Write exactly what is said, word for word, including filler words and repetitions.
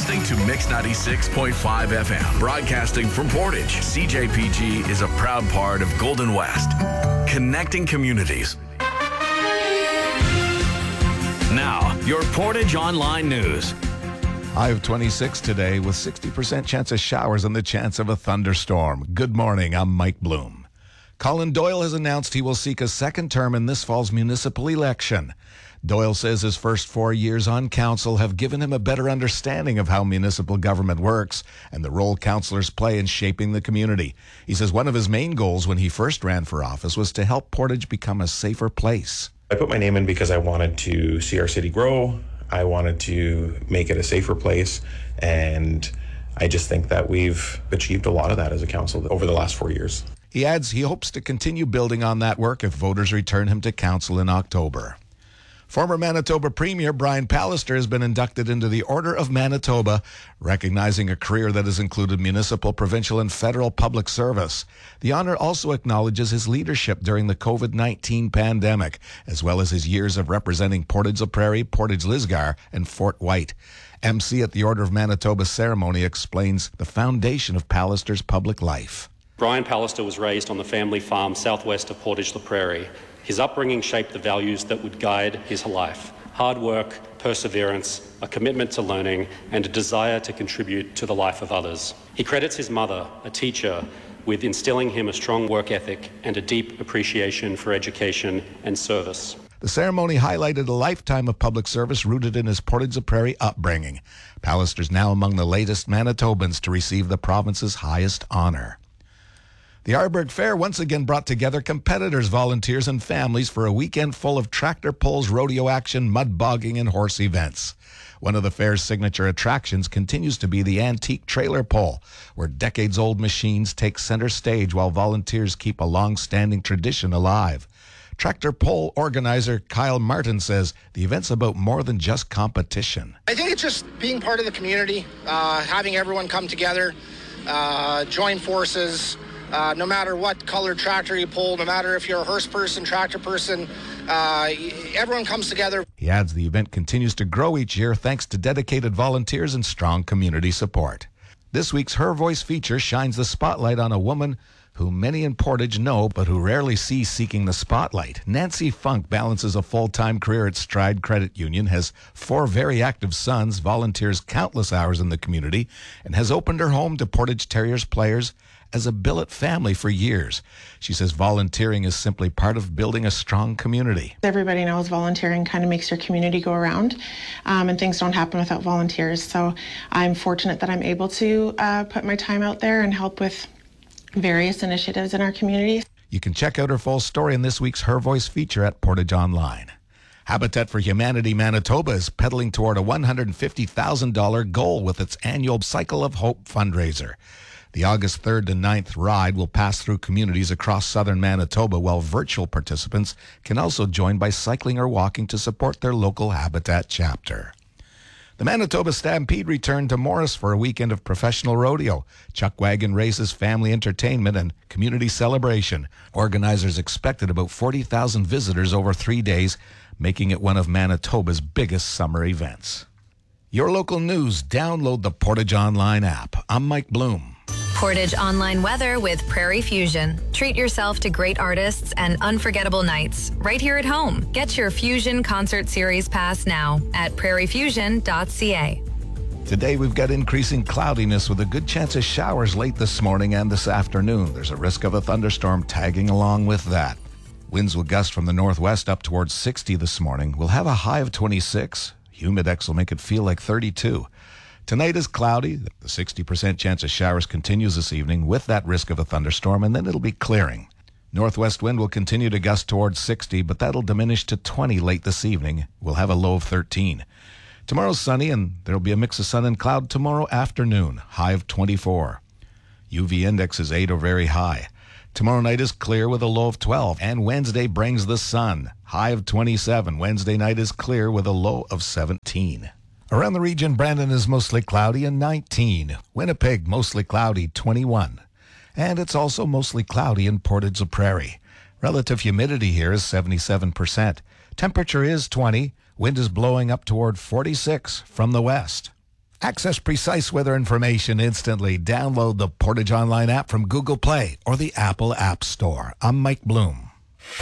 listening to Mix ninety-six point five F M, broadcasting from Portage. C J P G is a proud part of Golden West, connecting communities. Now, your Portage Online News. High of twenty-six today with sixty percent chance of showers and the chance of a thunderstorm. Good morning, I'm Mike Bloom. Colin Doyle has announced he will seek a second term in this fall's municipal election. Doyle says his first four years on council have given him a better understanding of how municipal government works and the role councillors play in shaping the community. He says one of his main goals when he first ran for office was to help Portage become a safer place. I put my name in because I wanted to see our city grow. I wanted to make it a safer place, and I just think that we've achieved a lot of that as a council over the last four years. He adds he hopes to continue building on that work if voters return him to council in October. Former Manitoba Premier Brian Pallister has been inducted into the Order of Manitoba, recognizing a career that has included municipal, provincial, and federal public service. The honor also acknowledges his leadership during the covid nineteen pandemic, as well as his years of representing Portage-la Prairie, Portage-Lisgar, and Fort White. M C at the Order of Manitoba ceremony explains the foundation of Pallister's public life. Brian Pallister was raised on the family farm southwest of Portage-la Prairie. His upbringing shaped the values that would guide his life: hard work, perseverance, a commitment to learning, and a desire to contribute to the life of others. He credits his mother, a teacher, with instilling him a strong work ethic and a deep appreciation for education and service. The ceremony highlighted a lifetime of public service rooted in his Portage-la Prairie upbringing. Pallister's now among the latest Manitobans to receive the province's highest honor. The Arborg Fair once again brought together competitors, volunteers, and families for a weekend full of tractor pulls, rodeo action, mud bogging, and horse events. One of the fair's signature attractions continues to be the antique trailer pull, where decades-old machines take center stage while volunteers keep a long-standing tradition alive. Tractor pull organizer Kyle Martin says the event's about more than just competition. I think it's just being part of the community, uh, having everyone come together, uh, join forces. Uh, no matter what color tractor you pull, no matter if you're a hearse person, tractor person, uh, everyone comes together. He adds the event continues to grow each year thanks to dedicated volunteers and strong community support. This week's Her Voice feature shines the spotlight on a woman who many in Portage know but who rarely see seeking the spotlight. Nancy Funk balances a full-time career at Stride Credit Union, has four very active sons, volunteers countless hours in the community, and has opened her home to Portage Terriers players as a billet family for years. She says volunteering is simply part of building a strong community. Everybody knows volunteering kind of makes your community go around, um, and things don't happen without volunteers. So I'm fortunate that I'm able to uh, put my time out there and help with various initiatives in our community. You can check out her full story in this week's Her Voice feature at Portage Online. Habitat for Humanity Manitoba is pedaling toward a one hundred fifty thousand dollars goal with its annual Cycle of Hope fundraiser. The August third to ninth ride will pass through communities across southern Manitoba, while virtual participants can also join by cycling or walking to support their local Habitat chapter. The Manitoba Stampede returned to Morris for a weekend of professional rodeo, chuck wagon races, family entertainment, and community celebration. Organizers expected about forty thousand visitors over three days, making it one of Manitoba's biggest summer events. Your local news, download the Portage Online app. I'm Mike Bloom. Portage Online weather with Prairie Fusion. Treat yourself to great artists and unforgettable nights right here at home. Get your Fusion Concert Series pass now at prairie fusion dot c a. Today we've got increasing cloudiness with a good chance of showers late this morning and this afternoon. There's a risk of a thunderstorm tagging along with that. Winds will gust from the northwest up towards sixty this morning. We'll have a high of twenty-six. Humidex will make it feel like thirty-two. Tonight is cloudy. The sixty percent chance of showers continues this evening with that risk of a thunderstorm, and then it'll be clearing. Northwest wind will continue to gust towards sixty, but that'll diminish to twenty late this evening. We'll have a low of thirteen. Tomorrow's sunny, and there'll be a mix of sun and cloud tomorrow afternoon, high of twenty-four. U V index is eight or very high. Tomorrow night is clear with a low of twelve, and Wednesday brings the sun, high of twenty-seven. Wednesday night is clear with a low of seventeen. Around the region, Brandon is mostly cloudy and nineteen. Winnipeg, mostly cloudy, twenty-one. And it's also mostly cloudy in Portage-la Prairie. Relative humidity here is seventy-seven percent. Temperature is twenty. Wind is blowing up toward forty-six from the west. Access precise weather information instantly. Download the Portage Online app from Google Play or the Apple App Store. I'm Mike Bloom.